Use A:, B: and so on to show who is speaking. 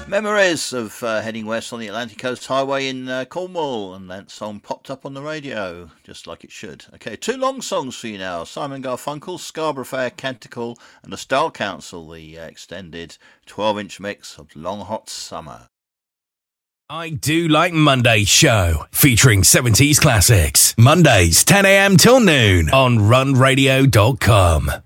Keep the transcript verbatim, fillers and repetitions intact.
A: Memories of uh, heading west on the Atlantic Coast Highway in uh, Cornwall, and that song popped up on the radio, just like it should. Okay, two long songs for you now. Simon Garfunkel, Scarborough Fair Canticle, and the Style Council, the uh, extended twelve-inch mix of Long Hot Summer.
B: I Do Like Monday show, featuring seventies classics. Mondays, ten a.m. till noon on run radio dot com.